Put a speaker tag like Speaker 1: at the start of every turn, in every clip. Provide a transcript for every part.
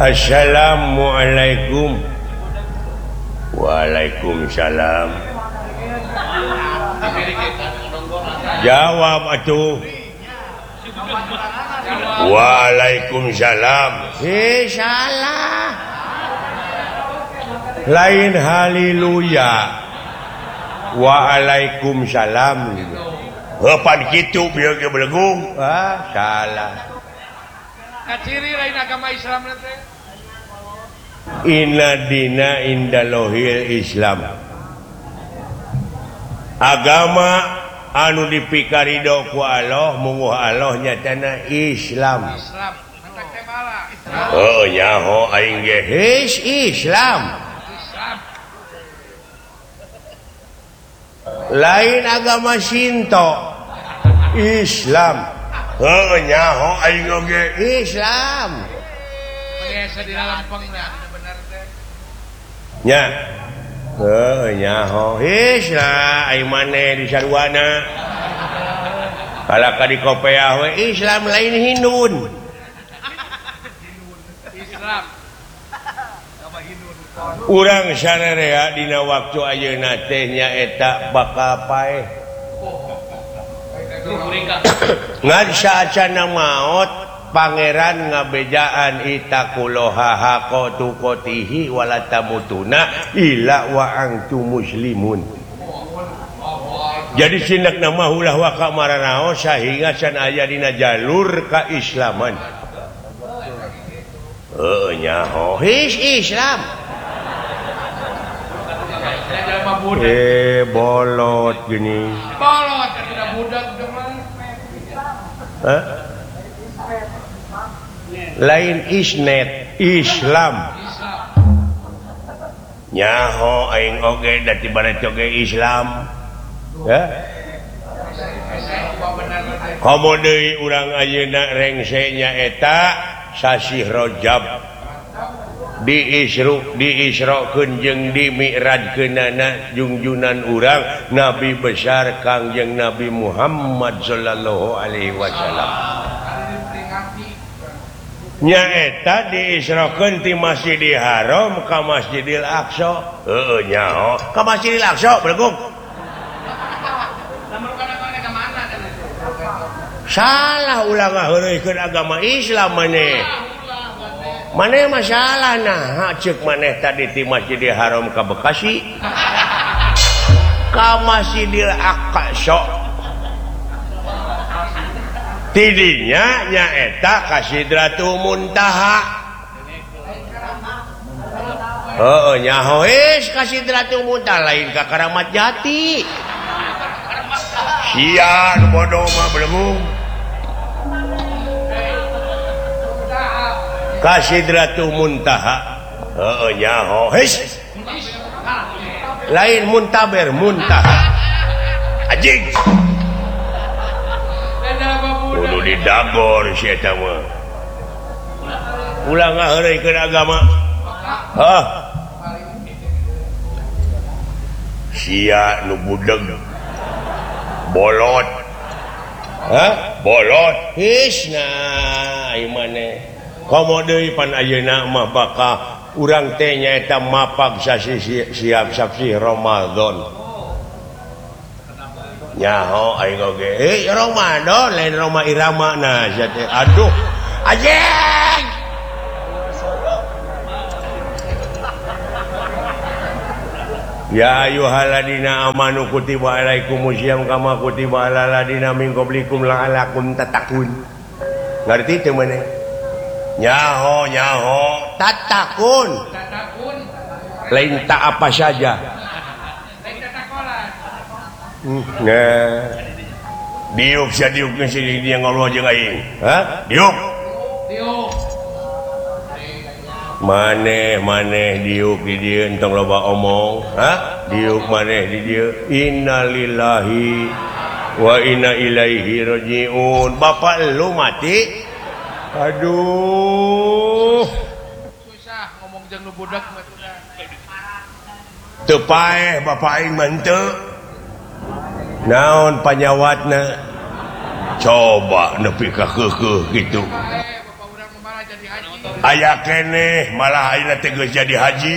Speaker 1: Assalamualaikum. Waalaikumsalam. Jawab atuh. Waalaikumsalam. Salah. Lain haleluya. Waalaikumsalam. Pan kitu bieu ge belegung. Salah.
Speaker 2: Ciri lain agama Islam teh.
Speaker 1: Inna dina indalohil Islam. Agama anu dipikarido ku Allah munguh Allah nyatana Islam.
Speaker 2: Islam. Mantap teh bala.
Speaker 1: Oh nyaho aing ge Islam. Lain agama Shinto. Islam. Oh nyaho aing ge Islam.
Speaker 2: Biasa di dalam pengna bener teh.
Speaker 1: Nya. Oh nyaho Islam aing maneh di sarwana. Kalaka di kopeah we Islam lain Hindun.
Speaker 2: Islam.
Speaker 1: Urang sararea dina waktu ayeuna teh nyaeta bakal paeh. Ngan saacana maot pangeran ngabejaan itakuloha hakotukotihi walatamutuna illa wa antum muslimun. Jadi sinak nama ulah wa kamaranaos sehingga san aya dina jalur kaislaman. Nyaho Islam. Bolot gini.
Speaker 2: Bolot tidak budak teman.
Speaker 1: Lain isnet Islam. Nyaho aing oge da tibana oge Islam. Komo deui urang ayeuna rengse nyaeta sasi Rajab. Diisrokeun jeung dimi'rajkeunana junjunan urang Nabi besar Kangjeng Nabi Muhammad sallallahu alaihi wasallam. Nyaeta diisrokeun ti Masjidil Haram ka Masjidil Aqsa. Nyaho ka Masjidil Aqsa belegung. Salah ulah ngaheureuykeun agama Islam maneh. Maneh masalah nah ceuk maneh tadi ti Masjidil Haram ka Bekasi ka Masjidil Aqsa tidinya nyaeta ka Sidratul Muntaha. Nyaho ka Sidratul Muntaha lain ka Karamat Jati. Sian bodoh mah belum ka Sidratul Muntaha. Nyaho lain muntaber muntaha anjing kudu didagor si eta mah ulah ngaheureuykeun agama sia nu budeg bolot bolot hisna ieu maneh komo deui pan ayeuna mah bakal urang teh nyaeta mapag siap saksi Ramadan. Nyaho aing oge Ramadan lain Roma Irama nah teh aduh anjing ya ayyuhalladzina amanu kutiba alaikumusiyam kama kutiba alal ladzina min qablikum la'allakum tattaqun. Ngarti teu maneh? Nyaho tatakun lain tak apa saja. Nah diuk sia diuk geus dia ngaloh jeung aing diuk maneh diuk di dieu entong loba omong diuk maneh di dieu innalillahi wa inna ilaihi rajiun. Bapak lu mati. Aduh
Speaker 2: susah ngomong jeung nu budak mah
Speaker 1: teu paeh bapak aing mah henteu naon panyawatna coba nepi ka keukeuh kitu
Speaker 2: bapak urang mah jadi haji
Speaker 1: aya keneh malah ayeuna teh geus jadi haji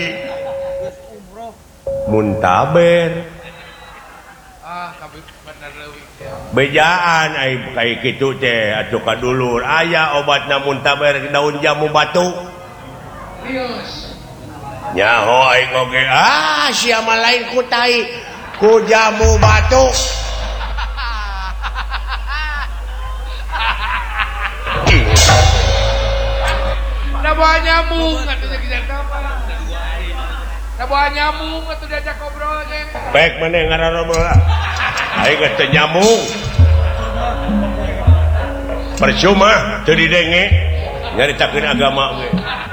Speaker 1: muntaber
Speaker 2: Kabeh bener leuwih.
Speaker 1: bejaan ai kayak kitu teh atuh kadulur aya obatna muntaber daun jamu batu
Speaker 2: Rius.
Speaker 1: nyaho aing oge sia mah lain ku tai ku jamu batu
Speaker 2: Da bawa nyamuk atuh diajak apa? Da bawa nyamuk atuh diajak ngobrol teh.
Speaker 1: pek meneh ngararoba aing geus teu nyambung percuma teu didenge nyaritakeun agama ge